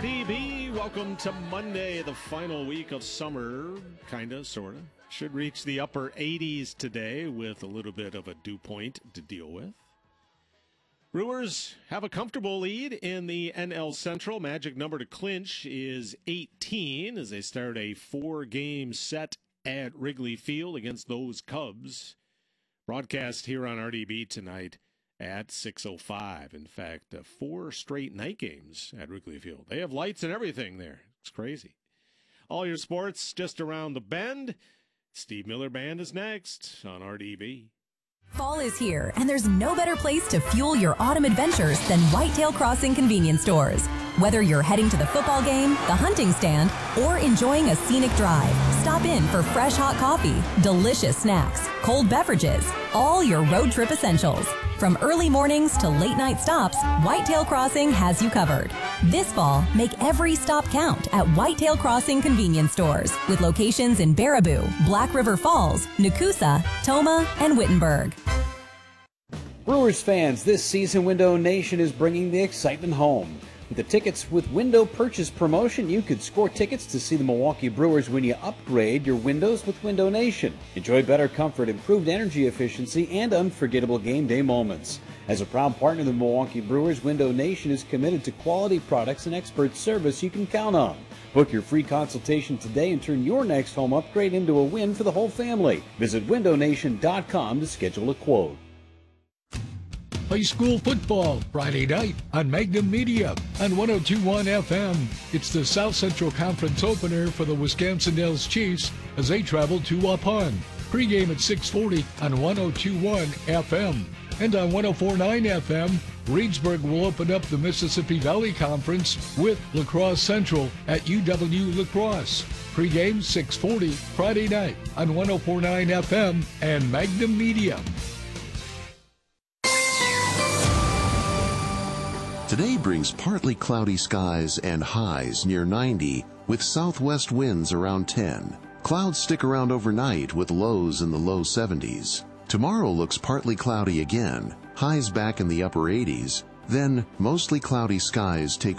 RDB, welcome to Monday, the final week of summer, kinda, sorta. Should reach the upper 80s today with a little bit of a dew point to deal with. Brewers have a comfortable lead in the NL Central. Magic number to clinch is 18 as they start a 4-game set at Wrigley Field against those Cubs. Broadcast here on RDB tonight at 6:05. In fact, 4 straight night games at Wrigley Field. They have lights and everything there. It's crazy. All your sports just around the bend. Steve Miller Band is next on RDB. Fall is here, and there's no better place to fuel your autumn adventures than Whitetail Crossing convenience stores. Whether you're heading to the football game, the hunting stand, or enjoying a scenic drive, stop in for fresh hot coffee, delicious snacks, cold beverages, all your road trip essentials. From early mornings to late night stops, Whitetail Crossing has you covered. This fall, make every stop count at Whitetail Crossing convenience stores with locations in Baraboo, Black River Falls, Nakusa, Toma, and Wittenberg. Brewers fans, this season Window Nation is bringing the excitement home. With the Tickets with Window Purchase promotion, you could score tickets to see the Milwaukee Brewers when you upgrade your windows with Window Nation. Enjoy better comfort, improved energy efficiency, and unforgettable game day moments. As a proud partner of the Milwaukee Brewers, Window Nation is committed to quality products and expert service you can count on. Book your free consultation today and turn your next home upgrade into a win for the whole family. Visit windownation.com to schedule a quote. High school football, Friday night on Magnum Media on 102.1 FM. It's the South Central Conference opener for the Wisconsin Dells Chiefs as they travel to Waupun. Pre-game at 6:40 on 102.1 FM. And on 104.9 FM, Reedsburg will open up the Mississippi Valley Conference with La Crosse Central at UW La Crosse. Pre-game 6:40 Friday night on 104.9 FM and Magnum Media. Today brings partly cloudy skies and highs near 90 with southwest winds around 10. Clouds stick around overnight with lows in the low 70s. Tomorrow looks partly cloudy again, highs back in the upper 80s. Then mostly cloudy skies take